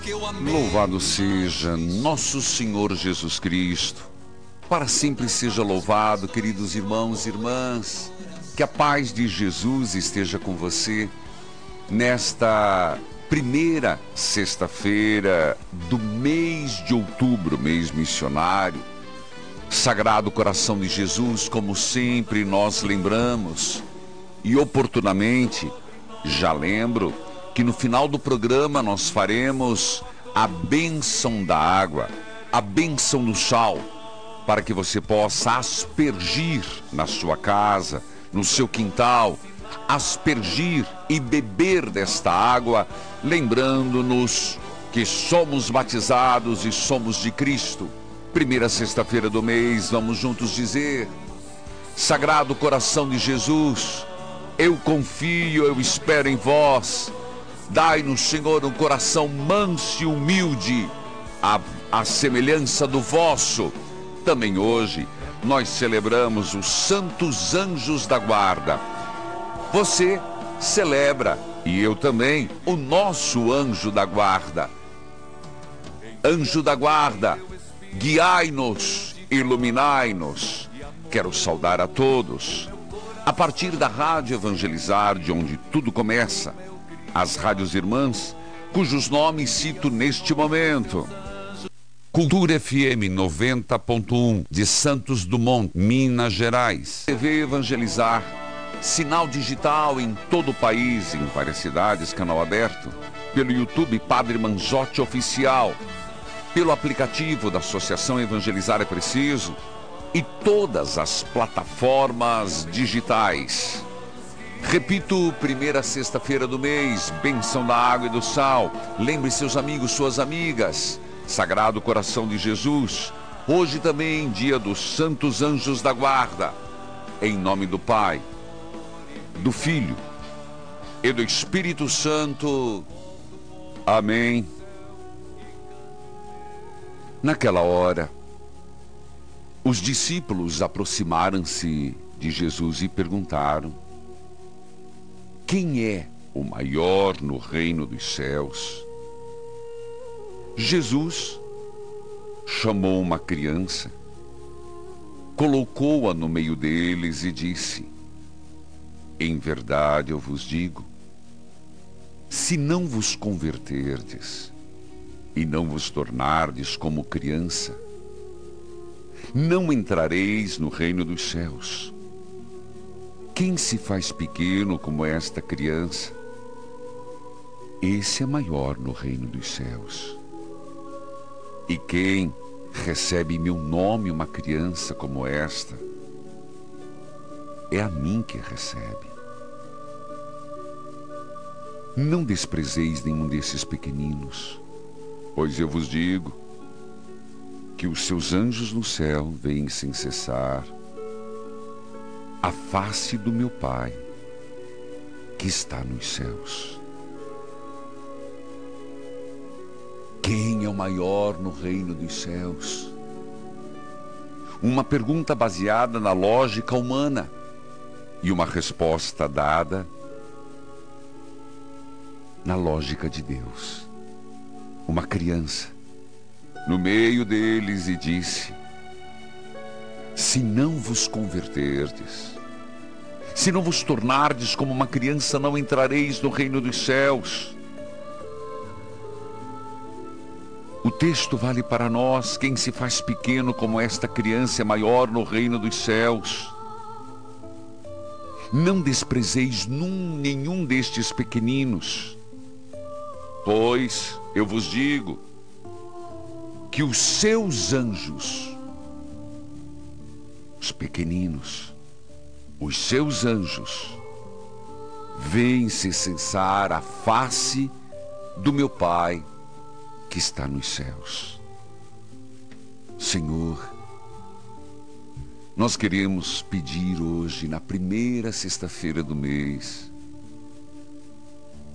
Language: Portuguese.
Louvado seja nosso Senhor Jesus Cristo. Para sempre seja louvado, queridos irmãos e irmãs. Que a paz de Jesus esteja com você nesta primeira sexta-feira do mês de outubro, mês missionário. Sagrado Coração de Jesus, como sempre nós lembramos, e oportunamente já lembro que no final do programa nós faremos a bênção da água, a bênção do sal, para que você possa aspergir na sua casa, no seu quintal, aspergir e beber desta água, lembrando-nos que somos batizados e somos de Cristo. Primeira sexta-feira do mês, vamos juntos dizer: Sagrado Coração de Jesus, eu confio, eu espero em vós. Dai-nos, Senhor, um coração manso e humilde, à semelhança do vosso. Também hoje nós celebramos os santos anjos da guarda. Você celebra, e eu também, o nosso anjo da guarda. Anjo da guarda, guiai-nos, iluminai-nos. Quero saudar a todos, a partir da Rádio Evangelizar, de onde tudo começa, as rádios irmãs, cujos nomes cito neste momento: Cultura FM 90.1 de Santos Dumont, Minas Gerais. TV Evangelizar, sinal digital em todo o país, em várias cidades, canal aberto. Pelo YouTube Padre Manzotti Oficial, pelo aplicativo da Associação Evangelizar é Preciso e todas as plataformas digitais. Repito, primeira sexta-feira do mês, bênção da água e do sal. Lembre seus amigos, suas amigas. Sagrado Coração de Jesus. Hoje também, dia dos santos anjos da guarda. Em nome do Pai, do Filho e do Espírito Santo. Amém. Naquela hora, os discípulos aproximaram-se de Jesus e perguntaram: quem é o maior no reino dos céus? Jesus chamou uma criança, colocou-a no meio deles e disse: em verdade eu vos digo, se não vos converterdes e não vos tornardes como criança, não entrareis no reino dos céus. Quem se faz pequeno como esta criança, esse é maior no reino dos céus. E quem recebe em meu nome uma criança como esta, é a mim que recebe. Não desprezeis nenhum desses pequeninos, pois eu vos digo que os seus anjos no céu veem sem cessar a face do meu Pai, que está nos céus. Quem é o maior no reino dos céus? Uma pergunta baseada na lógica humana e uma resposta dada na lógica de Deus. Uma criança no meio deles e disse: se não vos converterdes, se não vos tornardes como uma criança, não entrareis no reino dos céus. O texto vale para nós: quem se faz pequeno como esta criança é maior no reino dos céus. Não desprezeis nenhum destes pequeninos, pois eu vos digo que os seus anjos, os pequeninos, os seus anjos, veem-se cessar a face do meu Pai que está nos céus. Senhor, nós queremos pedir hoje, na primeira sexta-feira do mês,